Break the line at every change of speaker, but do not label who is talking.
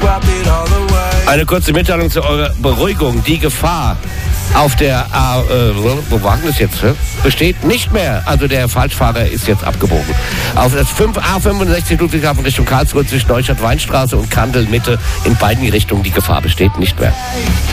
Eine kurze Mitteilung zu eurer Beruhigung. Die Gefahr auf der wo war das jetzt? Besteht nicht mehr. Also der Falschfahrer ist jetzt abgebogen. Auf das A65 Ludwigshafen Richtung Karlsruhe zwischen Neustadt-Weinstraße und Kandel Mitte in beiden Richtungen. Die Gefahr besteht nicht mehr.